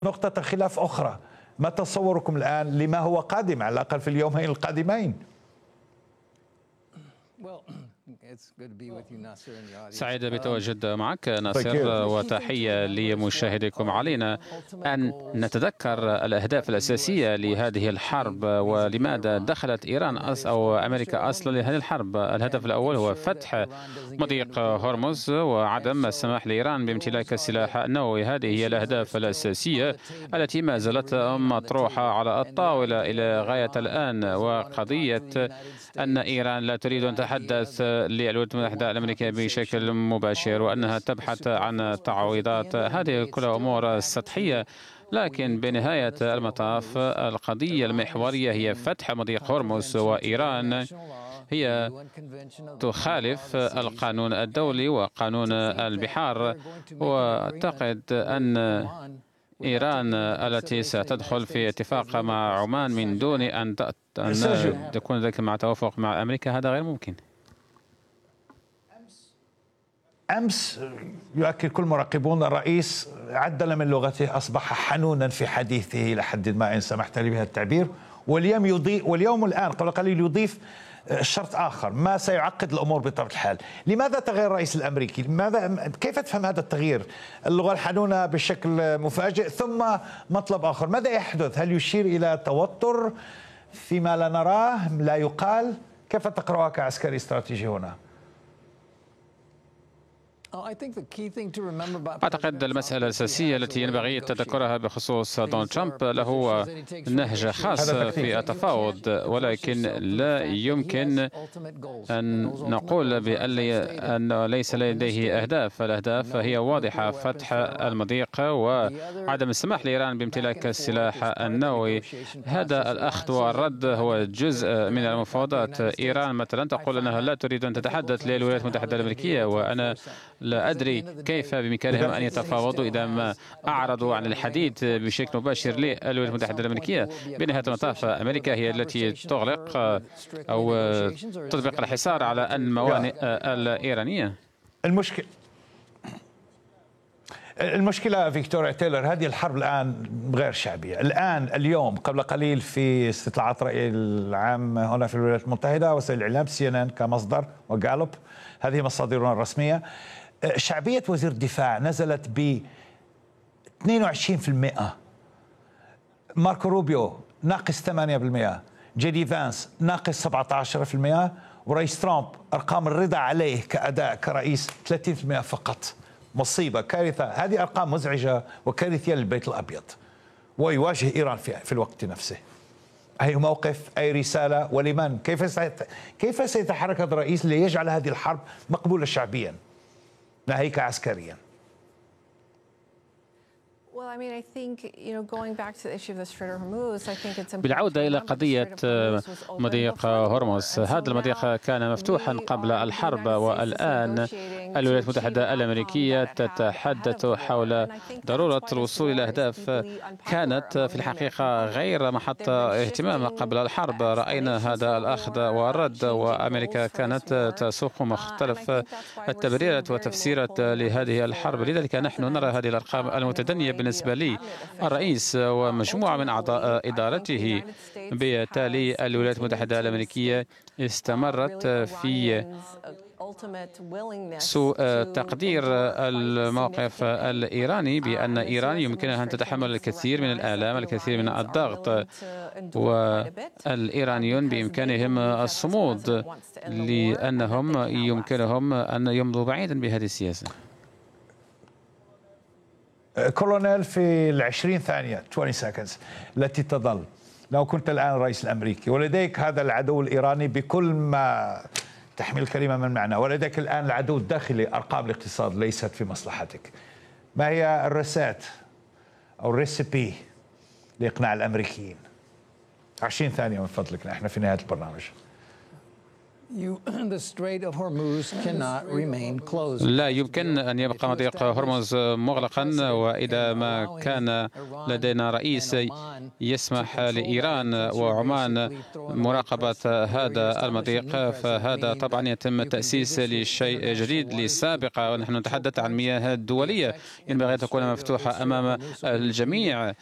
نقطة خلاف أخرى، ما تصوركم الآن لما هو قادم على الأقل في اليومين القادمين؟ سعيد بتواجد معك ناصر، وتحية لمشاهديكم. علينا أن نتذكر الأهداف الأساسية لهذه الحرب ولماذا دخلت إيران أو أمريكا أصلا لهذه الحرب. الهدف الأول هو فتح مضيق هرمز وعدم السماح لإيران بامتلاك السلاح النووي. هذه هي الأهداف الأساسية التي ما زالت مطروحة على الطاولة إلى غاية الآن. وقضية أن إيران لا تريد أن تتحدث للولايات المتحدة الأمريكية بشكل مباشر وأنها تبحث عن تعويضات، هذه كلها أمور سطحية. لكن بنهاية المطاف القضية المحورية هي فتح مضيق هرمز، وإيران هي تخالف القانون الدولي وقانون البحار. وأعتقد أن إيران التي ستدخل في اتفاق مع عمان من دون أن تكون ذلك مع توافق مع أمريكا، هذا غير ممكن. أمس يؤكد كل مراقبون الرئيس عدل من لغته، أصبح حنونا في حديثه إلى حد ما إن سمحت لي بهذا التعبير. واليوم الآن قبل قليل يضيف شرط آخر ما سيعقد الأمور بطبيعة الحال. لماذا تغير الرئيس الأمريكي؟ كيف تفهم هذا التغيير؟ اللغة الحنونة بشكل مفاجئ ثم مطلب آخر، ماذا يحدث؟ هل يشير إلى توتر فيما لا نراه لا يقال؟ كيف تقرأها كعسكري استراتيجي هنا؟ أعتقد المسألة الأساسية التي ينبغي تذكرها بخصوص دونالد ترامب له نهج خاص في التفاوض، ولكن لا يمكن أن نقول بأن ليس لديه أهداف. الأهداف هي واضحة: فتح المضيق وعدم السماح لإيران بامتلاك السلاح النووي. هذا الأخذ والرد هو جزء من المفاوضات. إيران مثلا تقول أنها لا تريد أن تتحدث للولايات المتحدة الأمريكية، وأنا لا أدري كيف بإمكانهم أن يتفاوضوا إذا ما أعرضوا عن الحديث بشكل مباشر للولايات المتحدة الأمريكية. بنهاية المطاف أمريكا هي التي تغلق أو تطبق الحصار على الموانئ الإيرانية. المشكلة فيكتوريا تايلور، هذه الحرب الآن غير شعبية. اليوم قبل قليل في استطلاعات الرأي العام هنا في الولايات المتحدة وسائل الإعلام CNN كمصدر وغالوب، هذه مصادرنا الرسمية، شعبية وزير الدفاع نزلت ب 22%، ماركو روبيو ناقص 8%، جيدي فانس ناقص 17%، ورئيس ترامب أرقام الرضا عليه كأداء كرئيس 30% فقط. مصيبة، كارثة. هذه أرقام مزعجة وكارثية للبيت الأبيض، ويواجه إيران في الوقت نفسه. أي موقف، أي رسالة، ولمن؟ كيف سيتحرك هذا الرئيس ليجعل هذه الحرب مقبولة شعبيا ناهيك عسكريا؟ بالعودة إلى قضية مضيق هرمز، هذا المضيق كان مفتوحا قبل الحرب، والآن الولايات المتحدة الأمريكية تتحدث حول ضرورة الوصول إلى أهداف كانت في الحقيقة غير محط اهتمام قبل الحرب. رأينا هذا الأخذ والرد، وأمريكا كانت تسوق مختلف التبريرات والتفسيرات لهذه الحرب. لذلك نحن نرى هذه الأرقام المتدنية بالنسبة لي. الرئيس ومجموعة من أعضاء إدارته بالتالي الولايات المتحدة الأمريكية استمرت في سوء تقدير الموقف الإيراني بأن إيران يمكنها أن تتحمل الكثير من الآلام، الكثير من الضغط، والإيرانيون بإمكانهم الصمود لأنهم يمكنهم أن يمضوا بعيدا بهذه السياسة. كولونيل، في 20 ثانية 20 seconds التي تظل، لو كنت الآن الرئيس الأمريكي ولديك هذا العدو الإيراني بكل ما تحمل الكلمة من معنى، ولديك الآن العدو الداخلي، أرقام الاقتصاد ليست في مصلحتك، ما هي الرسات أو الريسيبي لإقناع الأمريكيين؟ 20 ثانية من فضلك، نحن في نهاية البرنامج. لا يمكن أن يبقى مضيق هرمز مغلقا، وإذا ما كان لدينا رئيس يسمح لإيران وعمان مراقبة هذا المضيق، فهذا طبعا يتم تأسيس لشيء جديد للسابقة. ونحن نتحدث عن مياه دولية ينبغي أن تكون مفتوحة أمام الجميع.